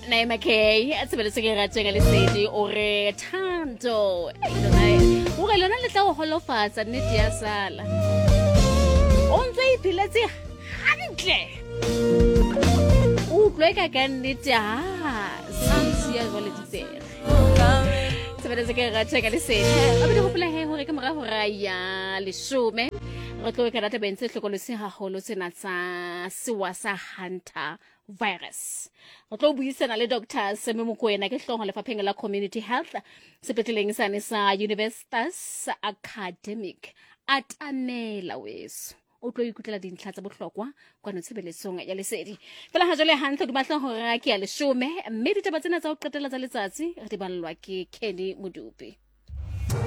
Naima K, a tsebeletse ke rateng le sedi ore Thando. O ga lona le tla go holofatsa nnete ya sala. O ntse iphiletse hantle. O tlwe ka nnete sinsi ya go le tsere. Tsebeletse ke rateng le sedi. A be di gopola he hore ke mora hora ya 10. Re tlo ka data bentse tlhokolose haholo tsena tsa sewa sa Hunter virus. Re tlo buisana le Dr. Semi Mokoena ke hlongo lefapheng la Community Health sepetleleng sane sa Universitas Academic atamela weso. O tlo ikutlela dintlha tsa bohlokwa kwano tshebeletsong ya lesedi. Fela ha jole hantle di batla hore ke ya 10 mme ditaba tsena tsa ho qetela tsa letsatsi re di ballwa ke Kenny Modupi.